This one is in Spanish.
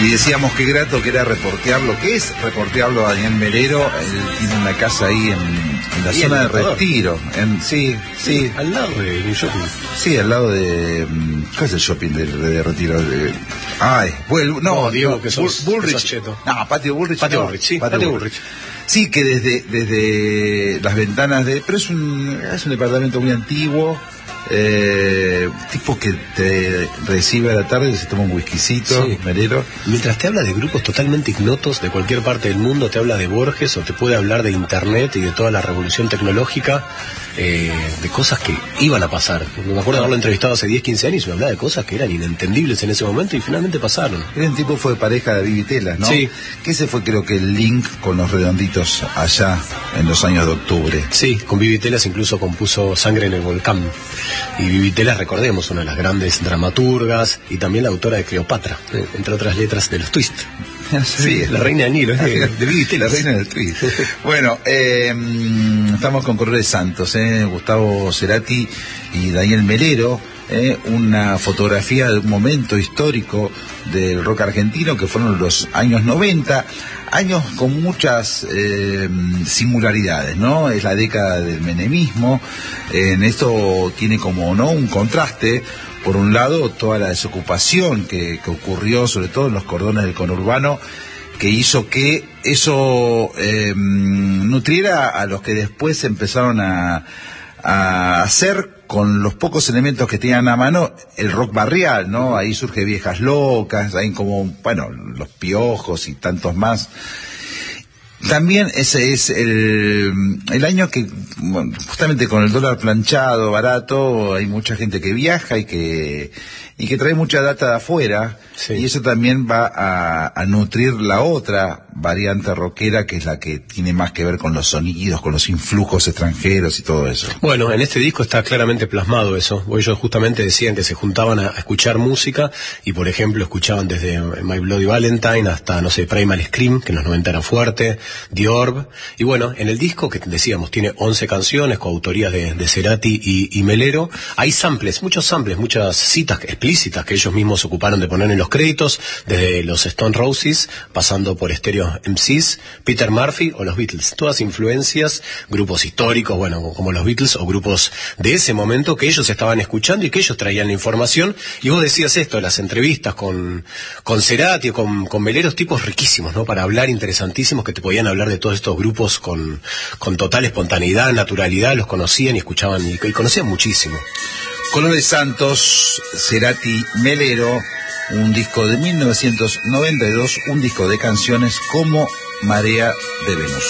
Y decíamos qué grato que era reportearlo, que es reportearlo a Daniel Melero. Él tiene una casa ahí en la zona de Retiro. Sí. Al lado de un shopping. Sí, al lado de... ¿Cuál es el shopping de Retiro? Diego, que sos cheto. No, Patio Bullrich. Patio Bullrich. Sí, que desde las ventanas pero es un departamento muy antiguo, tipo que te recibe a la tarde y se toma un whiskycito, sí. Melero. Mientras te habla de grupos totalmente ignotos de cualquier parte del mundo, te habla de Borges o te puede hablar de internet y de toda la revolución tecnológica, de cosas que iban a pasar. Me acuerdo de haberlo entrevistado hace 10, 15 años y me hablaba de cosas que eran inentendibles en ese momento y finalmente pasaron. El tipo fue pareja de Vivi Telas, ¿no? Sí. Que ese fue, creo que, el link con los Redonditos allá en los años de octubre. Sí, con Vivi Telas incluso compuso Sangre en el Volcán. Y Vivi Telas, recordemos, una de las grandes dramaturgas y también la autora de Cleopatra, entre otras letras de los Twist. Sí, la reina de Nilo, de Vivi Telas. La reina del Twist. Bueno, estamos con Corredores Santos, Gustavo Cerati y Daniel Melero. Una fotografía de un momento histórico del rock argentino que fueron los años 90, años con muchas singularidades, ¿no? Es la década del menemismo. En esto tiene como no un contraste. Por un lado, toda la desocupación que ocurrió, sobre todo en los cordones del conurbano, que hizo que eso nutriera a los que después empezaron a hacer con los pocos elementos que tenían a mano el rock barrial, ¿no? Ahí surge Viejas Locas, hay como, Los Piojos y tantos más. También ese es el año que, justamente con el dólar planchado, barato, hay mucha gente que viaja y que trae mucha data de afuera, sí. Y eso también va a nutrir la otra variante rockera, que es la que tiene más que ver con los sonidos, con los influjos extranjeros y todo eso. Bueno, en este disco está claramente plasmado eso. Ellos justamente decían que se juntaban a escuchar música y, por ejemplo, escuchaban desde My Bloody Valentine hasta, Primal Scream, que en los 90 era fuerte, The Orb. Y bueno, en el disco, que decíamos, tiene 11 canciones, coautorías de Cerati y Melero. Hay muchos samples, muchas citas explícitas que ellos mismos ocuparon de poner en los créditos, desde los Stone Roses, pasando por Stereo MCs, Peter Murphy o los Beatles. Todas influencias, grupos históricos, como los Beatles o grupos de ese momento que ellos estaban escuchando y que ellos traían la información. Y vos decías esto, las entrevistas con Cerati o con Melero, tipos riquísimos, ¿no? Para hablar, interesantísimos, que te podían hablar de todos estos grupos con total espontaneidad, naturalidad, los conocían y escuchaban y conocían muchísimo. Corredores Santos, Cerati, Melero, un disco de 1992, un disco de canciones como Marea de Venus.